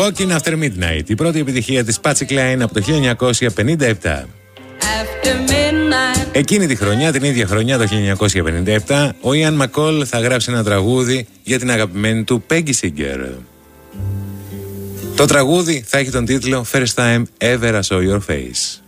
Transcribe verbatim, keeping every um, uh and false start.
Rockin' After Midnight, η πρώτη επιτυχία της Patsy Cline από το χίλια εννιακόσια πενήντα επτά. Εκείνη τη χρονιά, την ίδια χρονιά, το χίλια εννιακόσια πενήντα επτά, ο Ian McCall θα γράψει ένα τραγούδι για την αγαπημένη του Peggy Singer. Το τραγούδι θα έχει τον τίτλο First Time Ever I Saw Your Face.